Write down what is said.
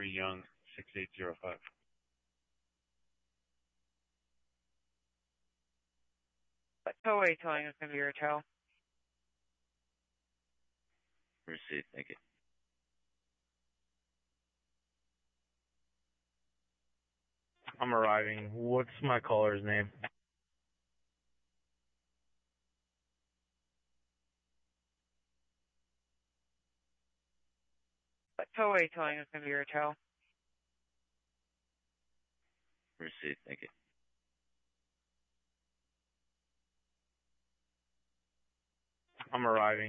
3 Young 6805. Tollway Towing is going to be your tow. Received. Thank you. I'm arriving. What's my caller's name? Tollway Towing is going to be your tow. Received. Thank you. I'm arriving.